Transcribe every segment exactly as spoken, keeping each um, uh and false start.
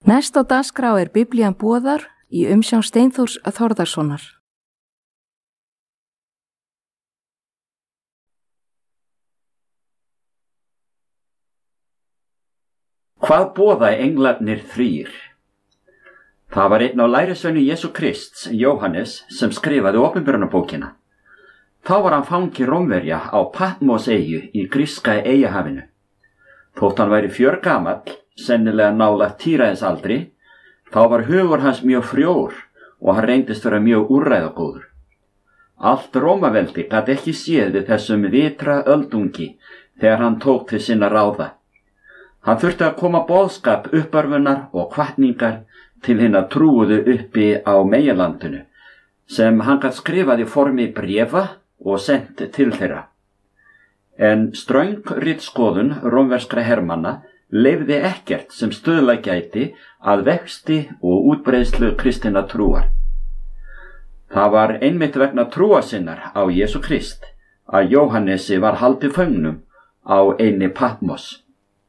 Næst á dagskrá er Biblían boðar í umsjón Steinþórs Þórðarsonar. Hvað boða englarnir þrír? Það var einn á lærisveinu Jesú Krists, Jóhannes, sem skrifaði opinberunarbókina. Þá var hann fangi Rómverja á Patmos-eyju í gríska eyjahafinu. Þótt hann væri fjörgamall, sennilega nálægt tíræðisaldri, þá var hugur hans mjög frjór og hann reyndist vera mjög úrræðagóður. Allt Rómaveldi gat ekki séð við þessum vitra öldungi þegar hann tók til sinna ráða. Hann þurfti að koma boðskap uppörfunar og hvatningar til hinna trúuðu uppi á meginlandinu, sem hann gat skrifað í formi bréfa og sent til þeirra. En ströng ritskoðun rómverskra hermanna leyfði ekkert sem stuðla gæti að vexti og útbreiðslu kristinna trúar. Það var einmitt vegna trúar sinnar á Jesú Krist að Jóhannesi var haldið föngnum á eyjunni Patmos.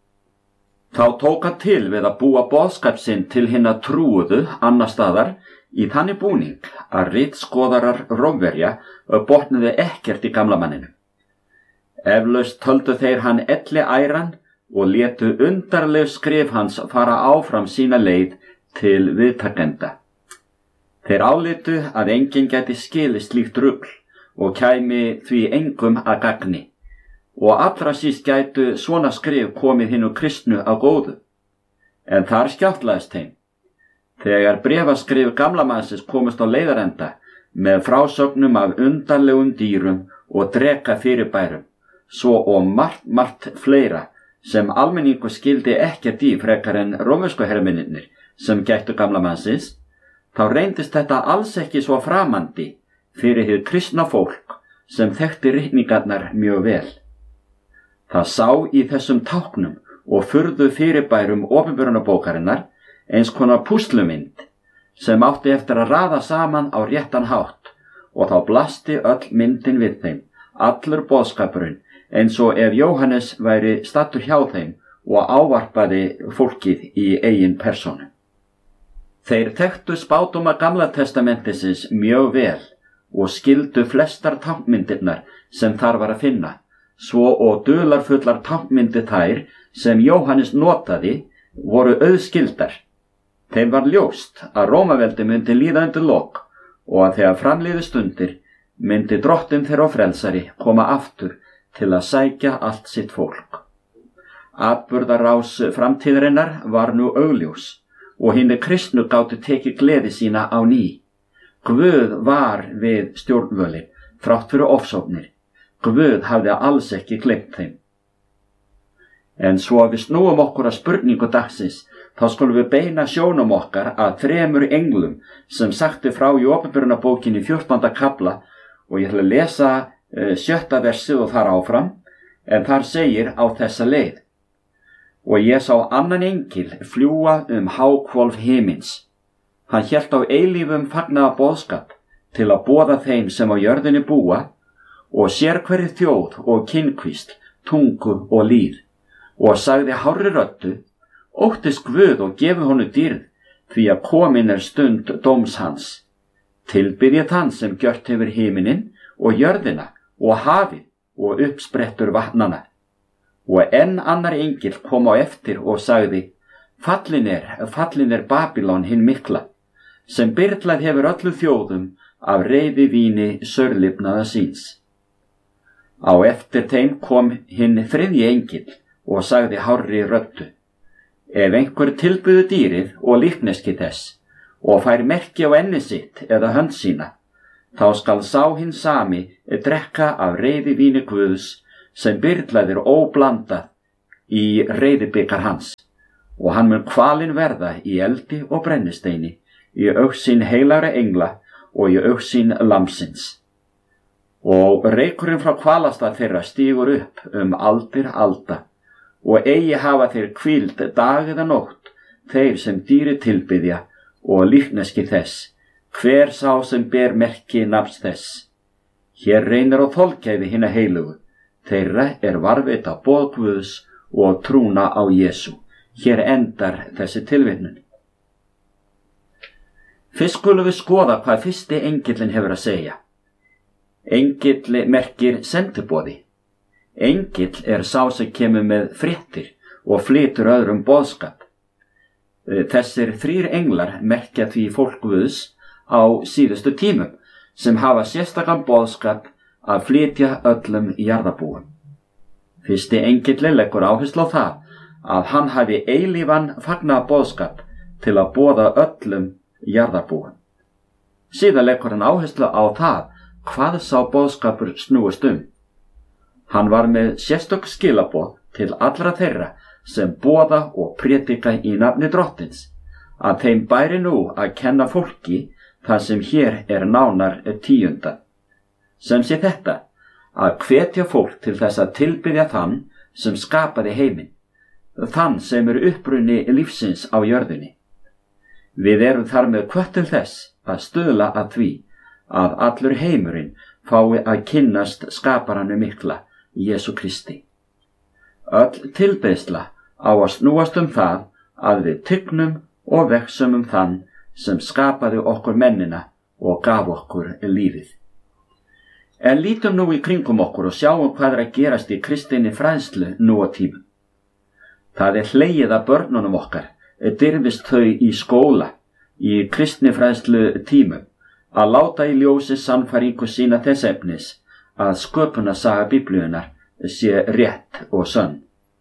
Þá tók hann til við að búa boðskap sinn til hinna trúuðu annars staðar í þannig búning að ritskoðarar Rómverja botnuðu ekkert í gamla manninu. Eflaust töldu þeir hann elli æran og létu undarleg skrif hans fara áfram sína leið til viðtakenda. Þeir álitu að enginn gæti skilið slíkt rugl og kæmi því engum að gagni, og allra síst gætu svona skrif komið hinnu kristnu á góðu. En þar skjáttlaðist þeim. Þegar bréfaskrif gamla mannsins komust á leiðarenda með frásögnum af undarlegum dýrum og dreka fyrirbærum, svo og margt, margt fleira sem almenningu skildi ekkert í frekar en rómversku hermennirnir sem gættu gamla mannsins, þá reyndist þetta alls ekki svo framandi fyrir hið kristna fólk sem þekkti ritningarnar mjög vel. Það sá í þessum táknum og furðu fyrirbærum opinberunarbókarinnar eins konar púslumynd sem átti eftir að raða saman á réttan hátt, og þá blasti öll myndin við þeim, allur boðskapurinn, eins og ef Jóhannes væri stattur hjá þeim og ávarpaði fólkið í eigin persónu. Þeir þekktu spádóma Gamla testamentisins mjög vel og skildu flestar táknmyndirnar sem þar var að finna, svo og dularfullar táknmyndir þær sem Jóhannes notaði voru auðskildar. Þeim var ljóst að Rómaveldi myndi líða undir lok og að þegar framliðu stundir myndi drottinn þeirra og frelsari koma aftur til að sækja allt sitt fólk. Atburðarás framtíðarinnar var nú augljós og hinni kristnu gátu tekið gleði sína á ný. Guð var við stjórnvölin þrátt fyrir ofsóknir. Guð hafði alls ekki gleymt þeim. En svo að við snúum okkur að spurningu dagsins, þá skulum við beina sjónum okkar að þremur englum sem sagti frá í opinberunarbókinni fjórtánda kafla, og ég ætla að lesa uh, sjötta versið og þar áfram, en þar segir á þessa leið: Og ég sá annan engil fljúga um háhvolf himins. Hann hélt á eilífum fagnaða boðskap til að boða þeim sem á jörðinni búa, og sérhverri þjóð og kynkvísl, tungu og lýð, og sagði hárri röddu: Óttist Guð og gefi honum dýrð, því að komin er stund dóms hans. Tilbyrði þann sem gjört hefur himinin og jörðina og hafið og uppsprettur vatnana. Og enn annar engil kom á eftir og sagði: Fallin er, fallin er Babylon hinn mikla, sem byrlað hefur öllu þjóðum af reiði víni saurlifnaða síns. Á eftir þeim kom hinn þriðji engil og sagði hárri röddu: Ef einhver tilbyður dýrið og líkneski þess og fær merki á enni sitt eða hönd sína, þá skal sá hinn sami drekka af reiði víni Guðs sem byrlaðir óblandað í reiðibikar hans, og hann mun kvalinn verða í eldi og brennisteini, í augsýn heilagra engla og í augsýn lamsins. Og reykurinn frá kvalastað þeirra stígur upp um aldir alda, og eigi hafa þeir hvíld dag eða nótt, þeir sem dýri tilbyðja og líkneski þess, hver sá sem ber merki nafns þess. Hér reynir á þolgæði hinna heilugu, þeirra er varðveita boð Guðs og trúna á Jesú. Hér endar þessi tilvitnun. Fyrst skulum við skoða hvað fyrsti engillinn hefur að segja. Engill merkir sendiboði. Engill er sá sem kemur með fréttir og flytur öðrum boðskap. Þessir þrír englar merkja því fólk Guðs á síðustu tímum sem hafa sérstakann boðskap að flytja öllum jarðarbúum. Fyrsti engillinn leggur áherslu á það að hann hafi eilífan fagnaða boðskap til að boða öllum jarðarbúum. Síðan leggur hann áherslu á það hvað sá boðskapur snúist um. Hann var með sérstök skilaboð til allra þeirra sem boða og prédika í nafni Drottins, að þeim bæri nú að kenna fólki það sem hér er nánar tíunda. Sem sé þetta, að hvetja fólk til þess að tilbiðja þann sem skapaði heiminn, þann sem er uppruni lífsins á jörðinni. Við erum þar með hvött til þess að stuðla að því að allur heimurinn fái að kynnast skaparanum mikla, Jesú Kristi. Öll tilbeiðsla á að snúast um það að við tygnum og vegsum um þann sem skapaði okkur mennina og gaf okkur lífið. En lítum nú í kringum okkur og sjáum hvað er að gerast í kristinni fræðslu nú á tímum. Það er hlegið að börnunum okkar, dirfist þau í skóla, í kristni fræðslu tímum, að láta í ljósi sannfæringu sína þess efnis að sköpunarsaga Biblíunnar sé rétt og sönn.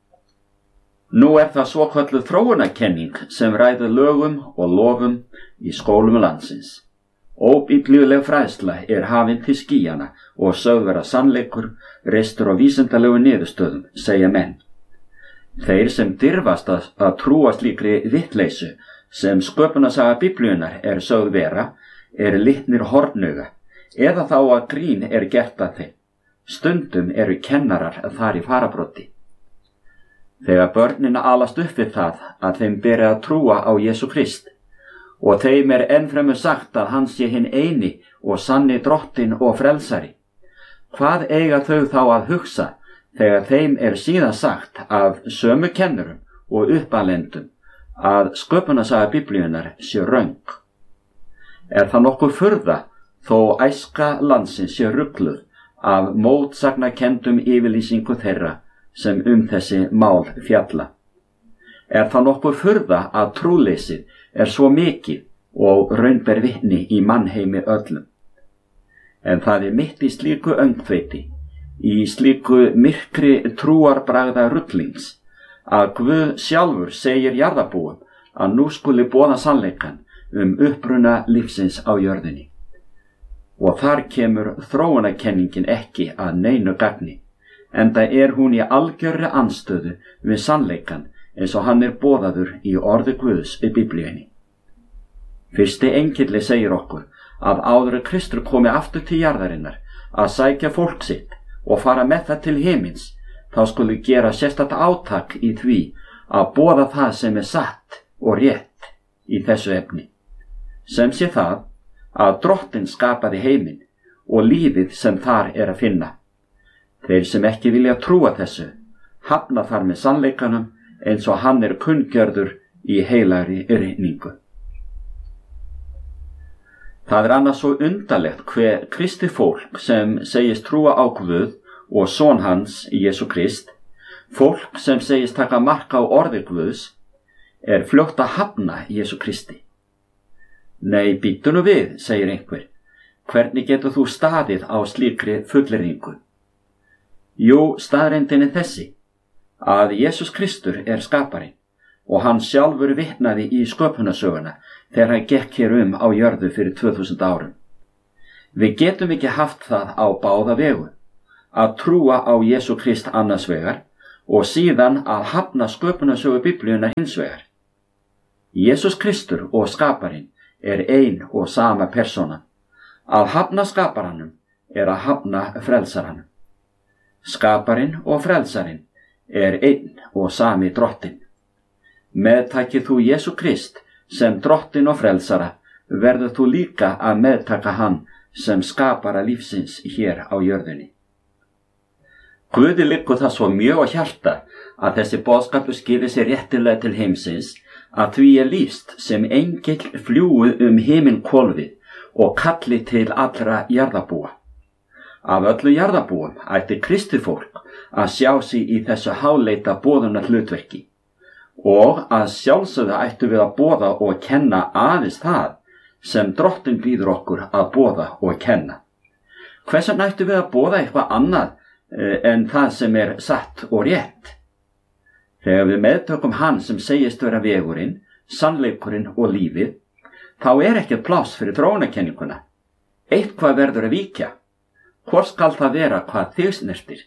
Nú er það svokölluð þróunarkenning sem ræður lögum og lofum í skólum landsins. Óbiblíuleg fræðsla er hafin til skýjana og sögð vera sannleikur, reistur á vísindalegu niðurstöðum, segja menn. Þeir sem dirfast að, að trúa slíkri vittleysu sem sköpunarsaga Biblíunnar er sögð vera, er litnir hornuga, eða þá að grín er gert að þeim. Stundum eru kennarar þar í farabroddi. Þegar börnin alast upp við það að þeim beri að trúa á Jesú Krist, og þeim er ennfremur sagt að hann sé hinn eini og sanni Drottinn og frelsari. Hvað eiga þau þá að hugsa þegar þeim er síðan sagt af sömu kennurum og uppalendum að sköpunarsaga Biblíunnar sé röng? Er það nokkuð furða þó æska landsins sé rugluð af mótsagnakendum yfirlýsingu þeirra sem um þessi mál fjalla? Er það nokkuð furða að trúleysið er svo mikið og raun ber vitni í mannheimi öllum? En það er mitt í slíku öngþveiti, í slíku myrkri trúarbragða rullings, að Guð sjálfur segir jarðarbúum að nú skuli boða sannleikann um uppruna lífsins á jörðinni. Og þar kemur þróunarkenningin ekki að neinu gagni, enda er hún í algjörri andstöðu við sannleikann eins og hann er boðaður í orði Guðs í Biblíunni. Fyrsti engilli segir okkur að áður en Kristur komi aftur til jarðarinnar að sækja fólk sitt og fara með það til himins, þá skuli gera sérstakt átak í því að boða það sem er satt og rétt í þessu efni. Sem sé það að Drottinn skapaði heiminn og lífið sem þar er að finna. Þeir sem ekki vilja trúa þessu hafna þar með sannleikanum eins og hann er kunngjörður í heilagri ritningu. Það er annars svo undarlegt hve kristið fólk sem segist trúa á Guð og son hans, Jesú Krist, fólk sem segist taka mark á orði Guðs, er fljótt að hafna Jesú Kristi. Nei, bíddu nú við, segir einhver. Hvernig getur þú staðið á slíkri fullyrðingu? Jú, staðreyndin er þessi, að Jesús Kristur er skaparinn og hann sjálfur vitnaði í sköpunarsöguna þegar hann gekk hér um á jörðu fyrir tvö þúsund árum. Við getum ekki haft það á báða vegu, að trúa á Jesú Krist annars vegar og síðan að hafna sköpunarsögu Biblíunnar hins vegar. Jesús Kristur og skaparinn er ein og sama persóna. Að hafna skaparanum er að hafna frelsaranum. Skaparinn og frelsarinn er einn og sami Drottinn. Meðtakir þú Jesú Krist sem Drottinn og frelsara, verður þú líka að meðtaka hann sem skapara lífsins hér á jörðinni. Guði liggur það svo mjög á hjarta að þessi boðskapur skili sér réttilega til heimsins að því er lýst sem engill fljúi um himinhvolfið og kalli til allra jarðarbúa. Af öllu jarðarbúum ætti kristið fólk að sjá sig í þessu háleita boðunar hlutverki og að sjálfsögðu ættu við að boða og kenna aðeins það sem Drottinn býður okkur að boða og kenna. Hvers vegna ættu við að boða eitthvað annað en það sem er satt og rétt? Þegar við meðtökum hann sem segist vera vegurinn, sannleikurinn og lífið, þá er ekkert pláss fyrir þróunarkenninguna. Eitthvað verður að víkja. Hvort skal það vera hvað þig snertir?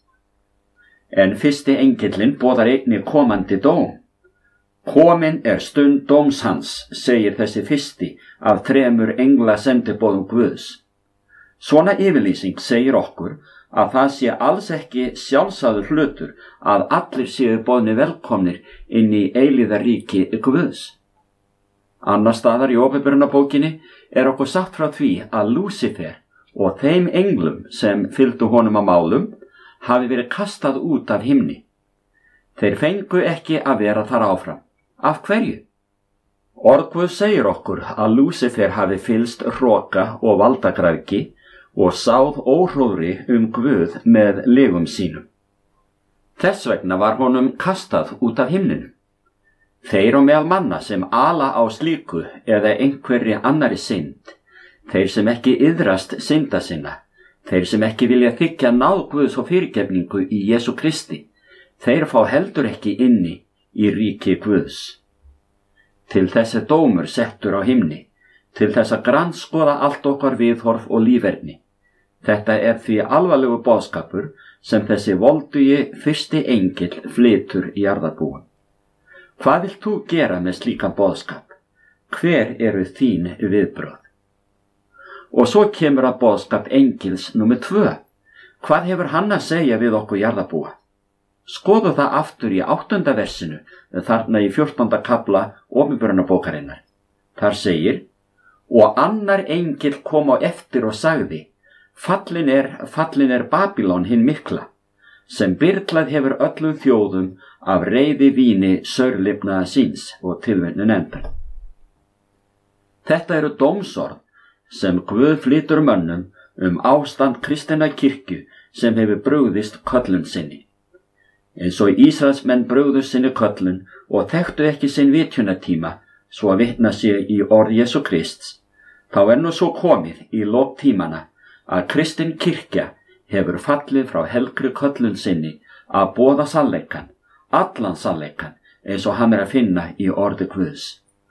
En fyrsti engillinn boðar einnig komandi dóm. Komin er stund dóms hans, segir þessi fyrsti af þremur engla sendiboðum Guðs. Svona yfirlýsing segir okkur að það sé alls ekki sjálfsagður hlutur að allir séu boðnir velkomnir inn í eilíðaríki Guðs. Annar staðar í Opinberunarbókinni er okkur sagt frá því að Lúsifer og þeim englum sem fylgdu honum að málum hafi verið kastað út af himni. Þeir fengu ekki að vera þar áfram. Af hverju? Orð Guðs segir okkur að Lúsifer hafi fylgst hroka og valdagræðgi og sáð óhróðri um Guð með legum sínum. Þess vegna var honum kastað út af himninum. Þeir og meðal manna sem ala á slíku eða einhverri annari synd, þeir sem ekki iðrast synda sinna, þeir sem ekki vilja þiggja náð Guðs og fyrirgefningu í Jesú Kristi, þeir fá heldur ekki inni í ríki Guðs. Til þess er dómur settur á himni, til þess að grandskoða allt okkar viðhorf og líferni. Þetta er því alvarlegu boðskapur sem þessi voldugi fyrsti engill flytur í jarðarbúum. Hvað vilt þú gera með slíkan boðskap? Hver eru þín viðbrögð? Og svo kemur að boðskap engils númer tvö. Hvað hefur hann að segja við okkur jarðarbúa? Skoðu það aftur í áttunda versinu, þarna í fjórtánda kafla Opinberunarbókarinnar. Þar segir: Og annar engill kom á eftir og sagði: Fallin er, fallin er Babylon hinn mikla, sem byrlað hefur öllum þjóðum af reiði víni saurlifnaða síns, og tilvitnun endar. Þetta eru dómsorð sem Guð flytur mönnum um ástand kristinnar kirkju sem hefur brugðist köllun sinni. Eins og Ísraelsmenn brugðu sinni köllun og þekktu ekki sinn vitjunartíma svo að vitna sér í orð Jesú Krists, þá er nú svo komið í lok tímana að kristin kirkja hefur fallið frá helgri köllun sinni að boða sannleikann, allan sannleikann, eins og hann er að finna í orði Guðs.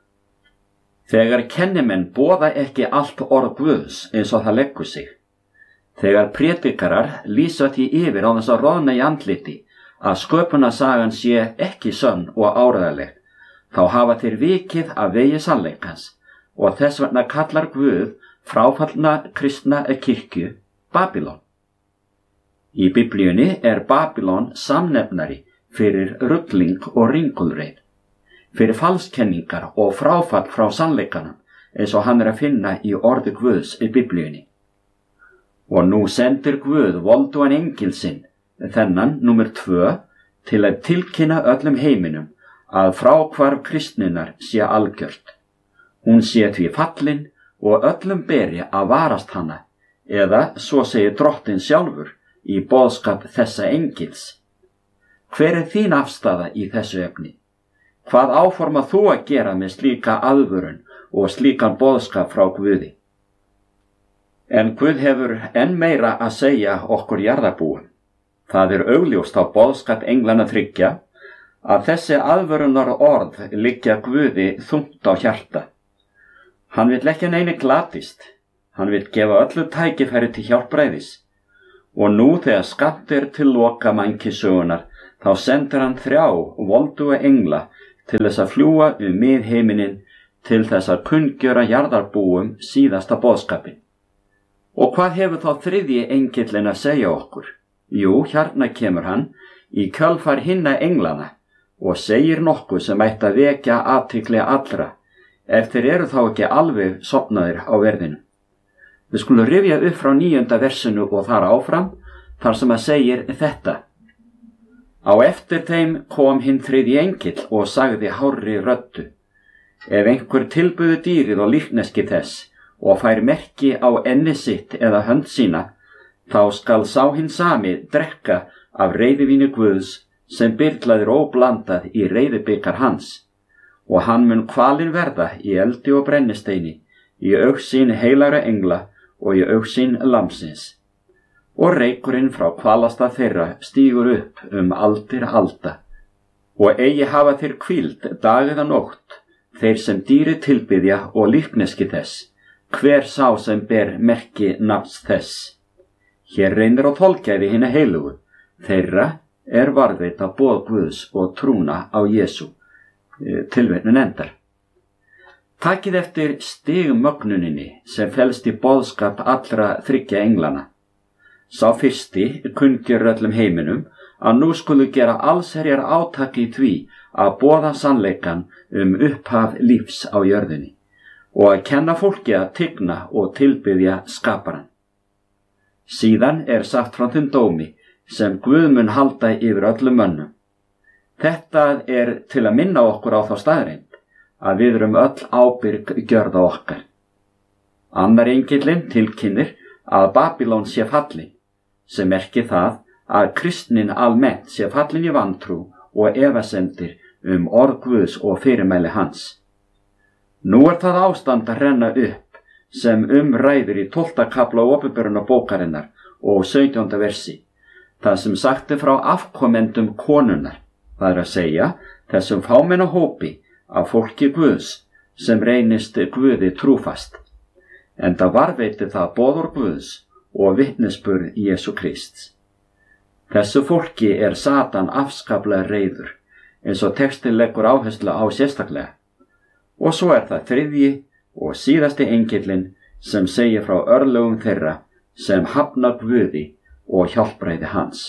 Þegar kennimenn boða ekki allt orð Guðs eins og það leggur sig, þegar prédikarar lýsa því yfir á þess að roðna í andliti að sköpunarsagan sé ekki sönn og áreiðanleg, þá hafa þeir vikið af vegi sannleikans og þess vegna kallar Guð fráfallna kristna kirkju Babylon. Í Biblíunni er Babylon samnefnari fyrir rugling og ringulreið, fyrir falskenningar og fráfall frá sannleikanum, eins og hann er að finna í orði Guðs í Biblíunni. Og nú sendir Guð voldugan engil sinn, þennan númer tvö, til að tilkynna öllum heiminum að fráhvarf kristninnar sé algjört. Hún sé því fallin og öllum beri að varast hana, eða svo segir Drottinn sjálfur í boðskap þessa engils. Hver er þín afstaða í þessu efni? Hvað áformar þú að gera með slíka aðvörun og slíkan boðskap frá Guði? En Guð hefur enn meira að segja okkur jarðarbúum. Það er augljóst á boðskap englana þriggja að þessi aðvörunar orð liggja Guði þungt á hjarta. Hann vill ekki neini glatist, hann vill gefa öllu tækifæri til hjálpræðis, og nú þegar skammt er til loka mannkynssögunnar, þá sendir hann þrjá volduga engla til þess að fljúga um miðheiminin til þess að kunngjöra jarðarbúum síðasta boðskapin. Og hvað hefur þá þriðji engillinn að segja okkur? Jú, hérna kemur hann í kjölfar hinna englana og segir nokkuð sem ætti að vekja athygli allra, ef þeir eru þá ekki alveg sofnaðir á verðinu. Við skulum rifja upp frá níunda versinu og þar áfram, þar sem að segir þetta: Á eftir þeim kom hinn þriðji engill og sagði hárri röddu: Ef einhver tilbuðu dýrið og líkneski þess og fær merki á enni sitt eða hönd sína, þá skal sá hinn sami drekka af reiðivíni Guðs sem byrlaðir óblandað í reiðibikar hans, og hann mun kvalinn verða í eldi og brennisteini, í augsýn heilagra engla og í augsýn lamsins. Og reykurinn frá kvalasta þeirra stígur upp um aldir alda, og eigi hafa þeir hvíld dag eða nótt, þeir sem dýri tilbyðja og líkneski þess, hver sá sem ber merki nafns þess. Hér reynir á þolgæði hinna heilugu, þeirra er varðveita boð Guðs og trúna á Jesú. Tilvitnun endar. Takið eftir stigmögnuninni sem felst í boðskap allra þriggja englana. Sá fyrsti kunngjör öllum heiminum að nú skulu gera allsherjar átak í því að boða sannleikan um upphaf lífs á jörðinni og að kenna fólki að tigna og tilbiðja skaparan. Síðan er sagt frá þeim dómi sem Guð mun halda yfir öllum mönnum. Þetta er til að minna okkur á þá staðreynd að við erum öll ábyrg gjörða okkar. Annar engillinn tilkynnir að Babylon sé fallin, sem merkir það að kristnin almennt sé fallin í vantrú og efasemdir um orð Guðs og fyrirmæli hans. Nú er það ástand að renna upp sem umræður í tólfta kafla Opinberunarbókarinnar og sautjánda versi, það sem sagt er frá afkomendum konunnar, það er að segja þessum fámenna hópi af fólki Guðs sem reynist Guði trúfast, enda varveiti það boðorð Guðs og vitnisburð Jesú Krists. Þessu fólki er Satan afskaplega reiður, eins og textin leggur áherslu á sérstaklega. Og svo er það þriðji og síðasti engillinn sem segir frá örlögum þeirra sem hafna Guði og hjálpræði hans.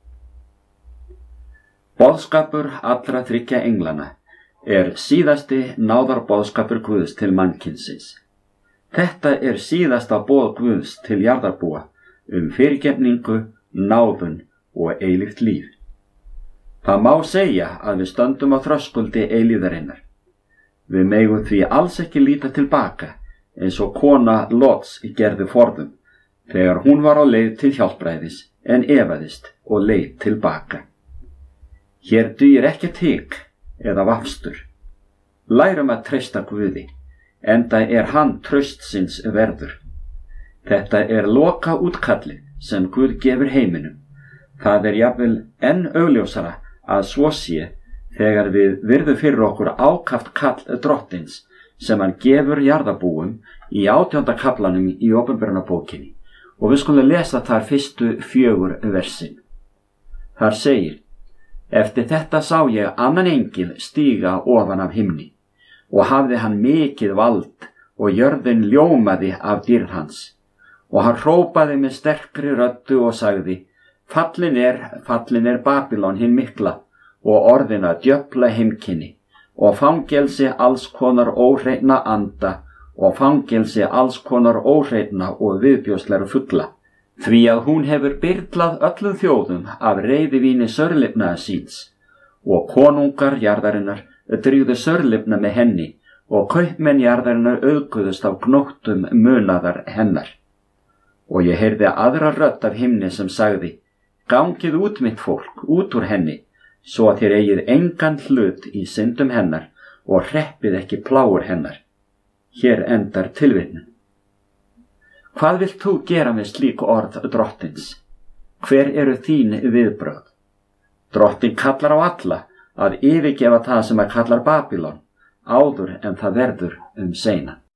Boðskapur allra þriggja englana er síðasti náðarboðskapur Guðs til mannkynsins. Þetta er síðasta boð Guðs til jarðarbúa um fyrirgefningu, náðun og eilíft líf. Það má segja að við stöndum á þröskuldi eilífðarinnar. Við megum því alls ekki líta tilbaka eins og kona Lots gerði forðum þegar hún var á leið til hjálpræðis en efaðist og leit tilbaka. Hér dugir ekki hik eða vafstur. Lærum að treysta Guði, enda er hann traustsins verður. Þetta er loka útkallið sem Guð gefur heiminum. Það er jafnvel enn augljósara að svo sé þegar við virðum fyrir okkur ákaft kall drottins sem hann gefur jarðarbúum í átjánda kaflanum í Opinberunarbókinni, og við skulum lesa þar fyrstu fjögur versin. Þar segir: Eftir þetta sá ég annan engil stíga ofan af himni, og hafði hann mikið vald, og jörðin ljómaði af dýrð hans. Og hann hrópaði með sterkri röddu og sagði: Fallin er, fallin er Babylon hinn mikla, og orðin að djöfla heimkynni, og fangelsi alls konar óhreina anda, og fangelsi alls konar óhreina og viðbjóðslegra fugla. Því að hún hefur byrlað öllum þjóðum af reiðivíni sörlifnaða síns, og konungar jarðarinnar drýgðu sörlifna með henni, og kaupmenn jarðarinnar auðguðust af gnóttum munaðar hennar. Og ég heyrði aðra rödd af himni sem sagði: Gangið út mitt fólk, út úr henni, svo að þér eigið engan hlut í syndum hennar og hreppið ekki plágur hennar. Hér endar tilvitnun. Hvað vilt þú gera með slík orð drottins? Hver eru þín viðbrögð? Drottin kallar á alla að yfirgefa það sem að kallar Babylon, áður en það verður um seinan.